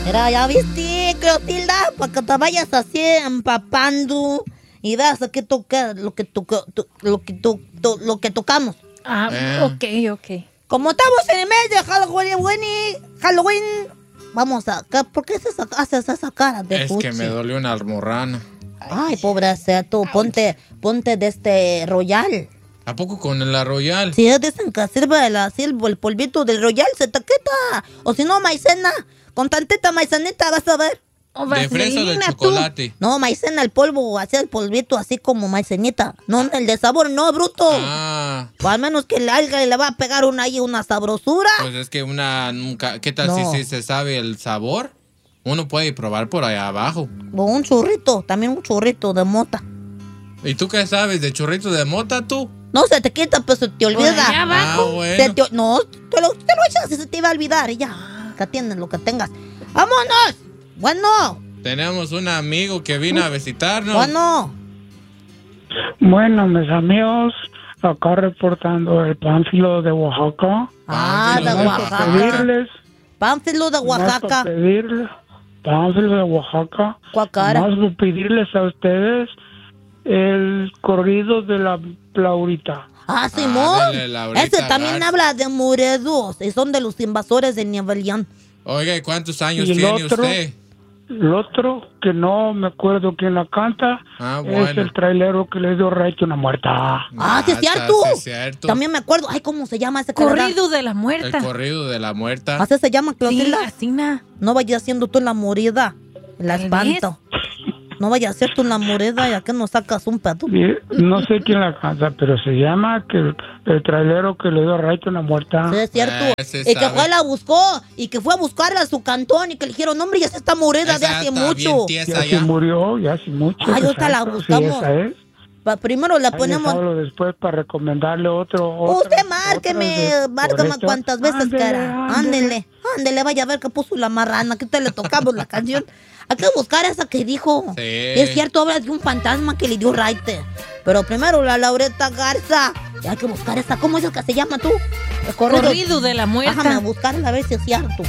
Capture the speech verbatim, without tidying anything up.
Mira, ya viste, Clotilda, para que te vayas así empapando y veas aquí toca lo que toca, to, lo que to, to, lo que tocamos. Ah, Eh. ok, ok. Como estamos en el mes de Halloween, Halloween, vamos a, ¿por qué se saca- haces esa cara de Es fuchi? que me dolió una almorrana. Ay, pobrecito, ponte, ponte de este Royal. ¿A poco con la Royal? Si es dicen que sirve el, así el, el polvito del Royal, se te quita. O si no, maicena. Con tantita maicenita vas a ver. O ¿De fresa o de vaselina, tú. chocolate? No, maicena, el polvo, así el polvito, así como maicenita. No, el de sabor, no, bruto. Ah, O al menos que le, alguien le va a pegar una ahí, una sabrosura. pues es que una nunca... ¿Qué tal No. si, si se sabe el sabor? Uno puede probar por allá abajo. O un churrito, también un churrito de mota. ¿Y tú qué sabes? ¿De churrito de mota tú? No se te quita, pues se te Por olvida. allá abajo. Ah, bueno. Se te- no, te lo, te lo echas y se te iba a olvidar. Y ya, que atiendes lo que tengas. ¡Vámonos! Bueno, Tenemos un amigo que vino a visitarnos. bueno. Bueno, mis amigos, acá reportando el Pánfilo de Oaxaca. Ah, de Pánfilo de Oaxaca. Pedirles, Pánfilo de más Oaxaca. para pedirles, Pánfilo de Oaxaca, Guacara. más para pedirles a ustedes el corrido de la Laurita. Ah, Simón. dele, Laurita Ese también Garza. habla de moredos. Y son de los invasores de Nueva León. Oiga, ¿y cuántos años ¿Y el tiene otro? usted? El otro, que no me acuerdo quién la canta, Ah, es bueno. el trailero que le dio raíz una muerta. Ah, sí es Nata, cierto. sí es cierto. También me acuerdo. Ay, ¿cómo se llama ese camarada? Corrido de la El muerta. corrido de la muerta. Así se llama, Sí, Clotilda. así na. No vayas haciendo tú la morida. La Tal espanto. No vayas a hacer tú la morida y a que nos sacas un pedo. Y no sé quién la canta, pero se llama que el, el trailero que le dio raíz una muerta. Sí, es cierto. Ese Y que sabe. fue, la buscó. Y que fue a buscarla a su cantón. Y que le dijeron, hombre, ya se está morida de Esa hace está mucho. bien tiesa Ya se ya. murió, ya hace mucho. Ay, ahorita la exacto, buscamos. Sí, esa es. Pa- primero le Ahí les ponemos. hablo después para recomendarle otro. Usted otras- márqueme, otras de- márqueme por cuantas veces Ándele, quiera. ándele. Ándele, ándele, vaya a ver que puso la marrana, que te le tocamos la canción. Hay que buscar esa que dijo. Sí. Es cierto, habla de un fantasma que le dio raite. Pero primero la Laureta Garza. Y hay que buscar esa. ¿Cómo es el que se llama tú? El corrido. Corrido de la muerta. Déjame buscarla a ver si es cierto.